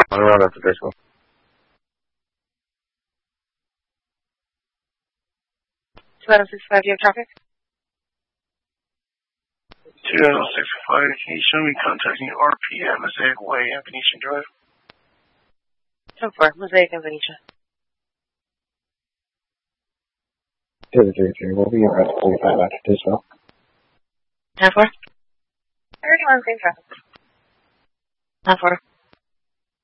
around after this one. 2065, do you have traffic? 2065, can you show me contacting RPM Mosaic Way and Venetian Drive? 10-4, Mosaic and Venetia. 233, we'll be around 45 after this one. 10-4? 31, same traffic. 10-4.